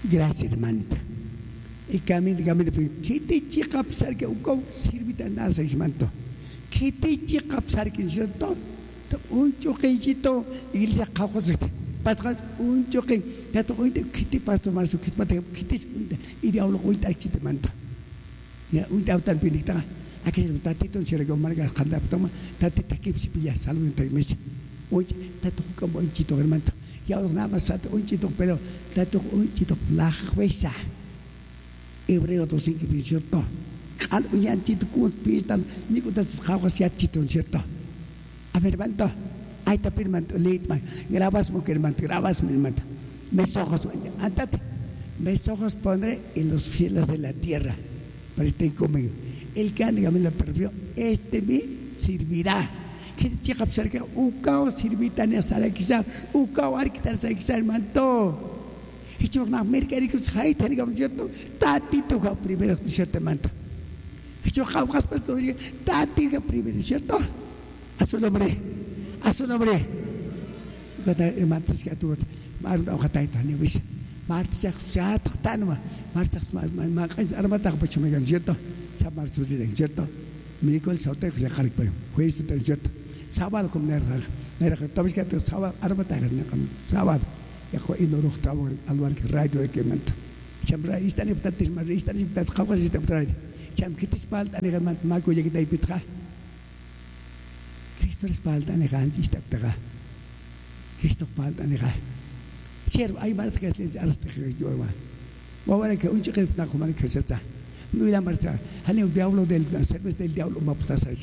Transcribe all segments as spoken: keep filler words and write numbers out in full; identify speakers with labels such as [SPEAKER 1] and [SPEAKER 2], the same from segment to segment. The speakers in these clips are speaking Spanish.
[SPEAKER 1] Gracias, hermanita. Y camino, camino, ¿qué te chica pasar que un sirvita nada se manto? ¿Qué te chica pasar que yo todo? Un choquecito, y él se acabó de pasar un choque. Ya te oíste, ¿qué te pasa más? ¿Qué te pasa? ¿Qué te oíste? Y de ahora oíste aquí te manto. Ya, oíste ahora también está. Aquí es un tatito, si algo mal gas, canta, toma, tatita que si pilla, salud en tu mesa. Oye, tato como un chito, hermano. Y ahora nada más un chito, pero tato un chito, la jueza. Hebreo dos cinco dieciocho. Al un chito con pistan, ni con tas jaguas ya chito, ¿cierto? A ver, hermano, ahí está, hermano, leet, man. Grabas, mujer, hermano, grabas, mi hermano. Mis ojos, andate. Mis ojos pondré en los fieles de la tierra, para estar conmigo. El que anda, me lo perdió, este me servirá. Que te chica cerca, ucao sirvita ni asaraquisa, ucao arquitar sarquisa, hermano. Y yo no me quería que se haya tenido un cierto tatito primero, cierto manto. Y yo jaujas pues no dije tatito primero, cierto. A su nombre, a su nombre. Cuando el manto se quedó, marca hoja taita ni vis. Marta se ha tratado, Marta se ha marcado, armata pues me gan cierto. Sabar sus días, cierto. Me dijo el saute que le jale pues, juez de cierto. Sábado como nerra, nerra, estamos que sábado armata gan sábado. Ya ko inuruk tawo alwan ki radio ke manta chambra istani ptatis mar istani ptat khawas istam trai cham kitis pal tani gan ma ko yegi dai pitra Cristo respal tani gan istam tara Cristo pal tani gan ser ay mar que les arste que yo va wa wala que un chiqel pta ko man que se ta mira marcha hali un diablo del service del diablo ma pta sa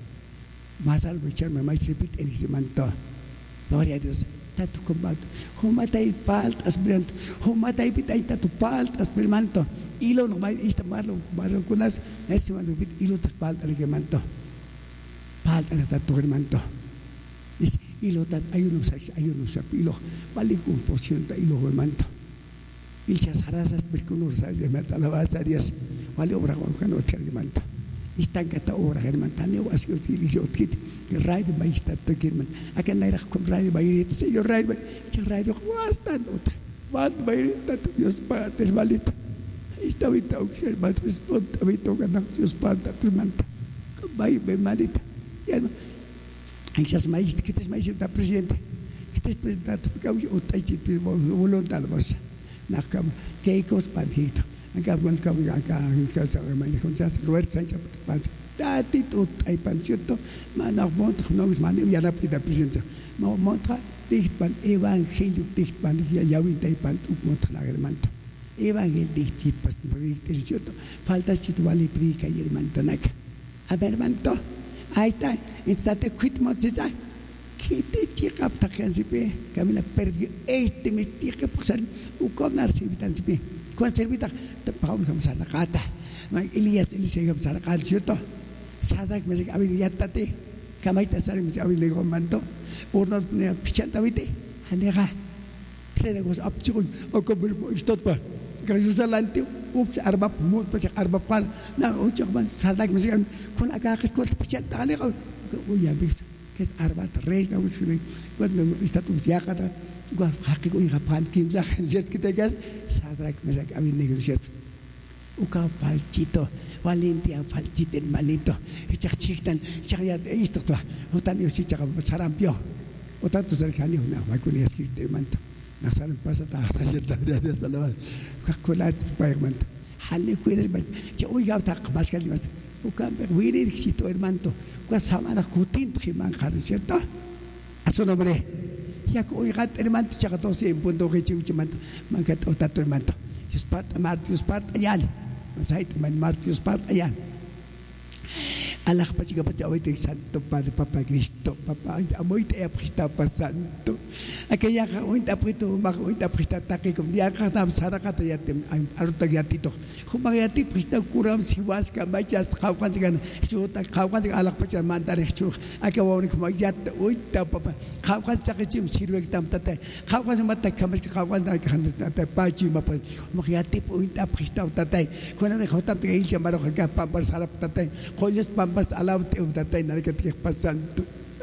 [SPEAKER 1] más al bichar me mais repeat en ese manto gloria a Dios Tatu combato, humatay paltas brent, humatay pitay tatu paltas belmanto, ilo no may ista marlo, marlo kunas, ese man repit ilo tas paltas le manto, paltas le tatu belmanto, es ilo tat ayuno sa ayuno sa ilo, balik un posición ta ilo belmanto, il se sarasas perkunur sa de mata la basa dias, bali obra con cano termanto. Istang kata orang herman tanya was yo tili yo kit ride by sta to kirman akan naira kom ride by it se yo ride by che ride was tan ot was by it to yo spa tel malito ista vita oxer bat respond vito kana yo spa tel man by by malito ya no anxias mais que tes mais da presidente que tes presidente que o tai chit voluntar vos na cam que cos panhito Acá vamos a ver acá en casa de María José Robert Sánchez Tati tot ay pancito manach montra no es man ya la pida presencia no montra dicht pan evangelio dicht pan ya ya vi tay pan tu montra la hermano evangelio dicht pas presencia falta chit vale prika y hermano naca a ver hermano ahí está instate quit moziza Kite chica pta kansipe Camila perdió este me chica pasar u conar si vitan sipe con servita te Paulo kam sadaqata ma Elias Eliseo kam sadaqat cierto sadak me abi yatate kamaita sari me abi le gomando urno ne pichanta vite anega plena gos apchun o como istot pa Jerusalante uks arba mut pa arba pan na uchok man sadak me con acá que con pichanta anega uya bis que es arba tres no usule cuando está tu siakata gua hakki ko ngapan kim sa jet kita gas sadrak mesak awin negosiat uka falchito Valencia falchito malito ichak chiktan chakya isto to utan yo si chaka sarampio utan tu cercano na makuni escrite manto na saran pasa ta ta de salwa kakulat pairman halle kuires ba che uy ga ta baskal mas uka wirir chito hermano kwa samana kutin priman khar cierto a su nombre ya ko igat hermano chaka to se punto que chimanto mangat otato hermano yuspat martius part ayan masait man martius part ayan Allah pachiga pachaoite santo padre papa Cristo papa amoite a prista pa santo aquella oita aprito mag oita prista take com dia ka tam sarakata yatem aruta yatito humagati prista kuram siwas ka machas khawkan gan chuta khawkan Allah pachiga mandare chu akawon ko yat oita papa khawkan chakachim sirwek tam tate khawkan mata kamal khawkan da kan tate pachi mapa magati oita prista tate kona de khotam te il chamaro ka pambar sarap tate koyes pam Pas alam te utatay na que te pasan tu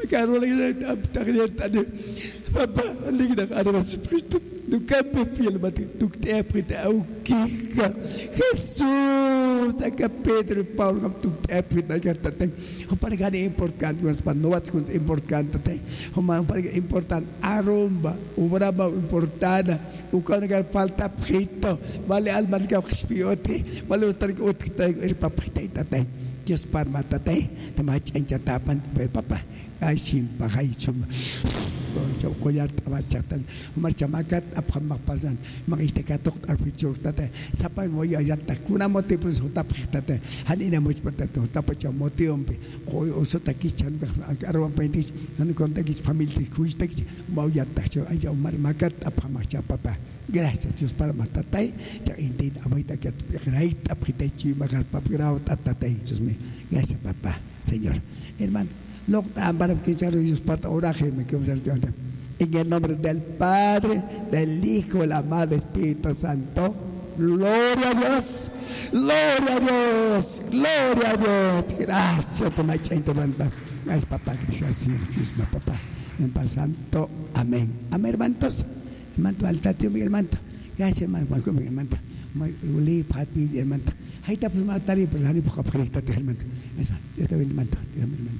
[SPEAKER 1] Carola kita takdir tadi. Papa, anda kita ada masih Kristus. Tukar befil mati, tukar perita ukika. Jesus, tak Pedro Paul kam tukar perita kata teh. Hopar kan important, mas panwat kun important teh. Hopar par important aroma, ubraba important. Ukan kan falta perita, vale alman ka xpiote, vale utar ka utkita er papita teh. Just par mata teh, temach encatapan papa. Aisin pakai cuma. Jauh koyat abacatan, umar camakat apa makpasan, mengistikatok arpicur tete, siapa yang mau ayat tak, kuna motif pun sotap tete, hari ini mau seperti itu, tapi cuma motif ompe, koi osot tak kisah, arwah pentis, anu kontak kis family kuis tak mau ayat tak, cuma aja umar makat apa macam apa, gracias Dios para mata tay, cak intin abai tak kat pikirai tak kita cuma makan papirau tak tay, Dios me, gracias papa, Señor, hermano. Lok tambah kita Dios para orar que me quiero decir en el nombre del Padre, del Hijo, del amado Espíritu Santo. Gloria a Dios, gloria a Dios, gloria a Dios. Gracias por la intervención. Gracias papá, gracias Dios, mi papá. En paz santo, amén. Amén, hermanos. Hermano, altate mi hermano. Gracias hermano, mi hermano. Uli papi hermano. Ahí está pues matar y pues hani poco proyecto hermano. Dios te bendiga hermano.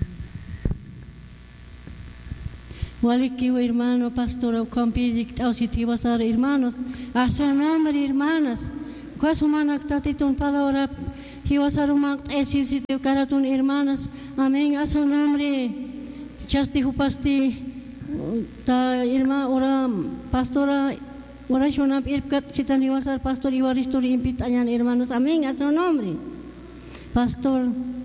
[SPEAKER 2] Walikiwa hermano, pastor, compiri, ausitivas hermanos, a su nombre, hermanas, cuasu manak tatitun palabra, hiwasarumak, esir sitio karatun hermanas, amén, a su nombre, chasti hupasti, ta hermana, ora, pastora, ora shonap irkat, sitan hiwasar, pastor, iwaristur, impit, ayan hermanos, amén, a su nombre, pastor.